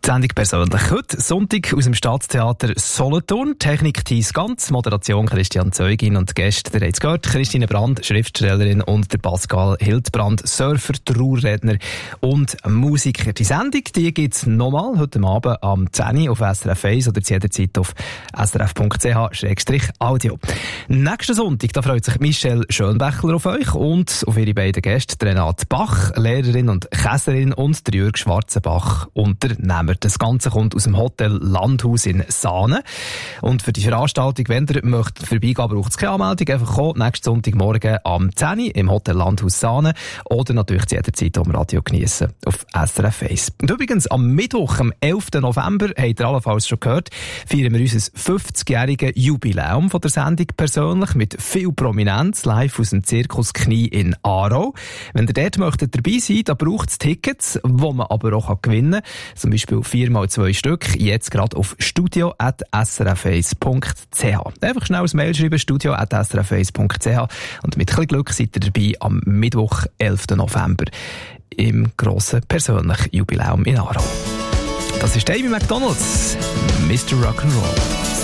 Sendung persönlich. Heute Sonntag aus dem Staatstheater Solothurn. Technik Thies Ganz, Moderation Christian Zeugin und Gäste, ihr habt es gehört, Christine Brand, Schriftstellerin, und der Pascal Hildbrand, Surfer, Trauerredner und Musiker. Die Sendung, die gibt's nochmal heute Abend am 10 Uhr auf SRF 1 oder jederzeit auf srf.ch/audio. Nächsten Sonntag, da freut sich Michelle Schönbächler auf euch und auf ihre beiden Gäste, Renate Bach, Lehrerin und Käserin, und der Jürg Schwarzenbach, Unternehmer. Das Ganze kommt aus dem Hotel Landhaus in Saanen. Und für die Veranstaltung, wenn ihr möchtet vorbeigehen, braucht es keine Anmeldung. Einfach kommen, nächsten Sonntagmorgen am 10 Uhr im Hotel Landhaus Saanen oder natürlich jederzeit am Radio geniessen auf SRF 1. Und übrigens, am Mittwoch, am 11. November, habt ihr allenfalls schon gehört, feiern wir unser 50-jähriges Jubiläum von der Sendung persönlich mit viel Prominenz live aus dem Zirkus Knie in Aarau. Wenn ihr dort möchtet dabei sein, da braucht es Tickets, die man aber auch gewinnen kann. Zum Beispiel 4x2 Stück, jetzt gerade auf studio@srf1.ch. Einfach schnell ein Mail schreiben, studio@srf1.ch, und mit ein bisschen Glück seid ihr dabei am Mittwoch, 11. November, im grossen persönlichen Jubiläum in Aarau. Das ist Amy McDonalds, Mr. Rock'n'Roll.